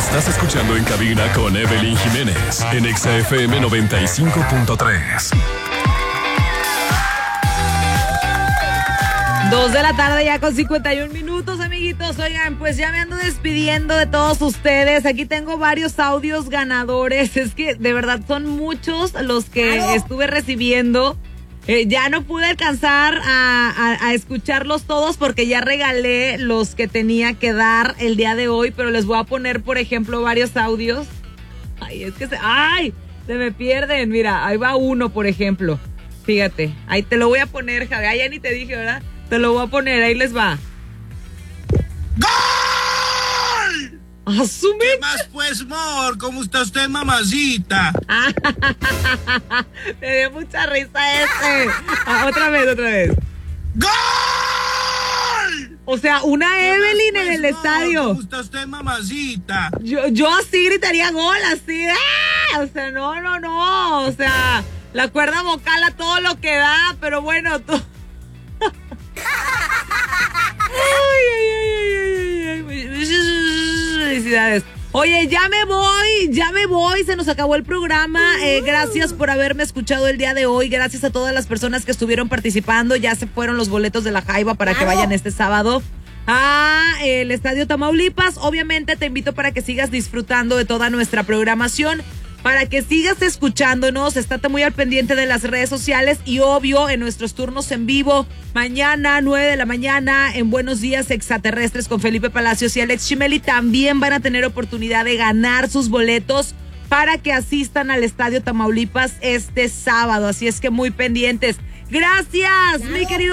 Estás escuchando en cabina con Evelyn Jiménez en Exa FM 95.3. 2 de la tarde ya con 51 minutos, amiguitos. Oigan, pues ya me ando despidiendo de todos ustedes. Aquí tengo varios audios ganadores. Es que de verdad son muchos los que estuve recibiendo. Ya no pude alcanzar a escucharlos todos porque ya regalé los que tenía que dar el día de hoy, pero les voy a poner, por ejemplo, varios audios. Ay, es que se me pierden. Mira, ahí va uno, por ejemplo. Fíjate, ahí te lo voy a poner, Javi. Ya ni te dije, ¿verdad? Te lo voy a poner, ahí les va. ¡Gol! ¡Asume! ¿Qué más pues, Mor? ¿Cómo está usted, mamacita? Me dio mucha risa este. Otra vez. ¡Gol! O sea, una Evelyn en el estadio. ¿Cómo está usted, mamacita? Yo así gritaría gol, así. ¡Ah! O sea, no. O sea, la cuerda vocal a todo lo que da, pero bueno, tú. Ay. Felicidades. Oye, ya me voy, se nos acabó el programa. Gracias por haberme escuchado el día de hoy. Gracias a todas las personas que estuvieron participando. Ya se fueron los boletos de la Jaiba para que vayan este sábado a el Estadio Tamaulipas. Obviamente te invito para que sigas disfrutando de toda nuestra programación, para que sigas escuchándonos. Estate muy al pendiente de las redes sociales y obvio en nuestros turnos en vivo. Mañana 9 de la mañana en Buenos Días Extraterrestres con Felipe Palacios y Alex Chimeli también van a tener oportunidad de ganar sus boletos para que asistan al Estadio Tamaulipas este sábado. Así es que muy pendientes. Gracias, mi querido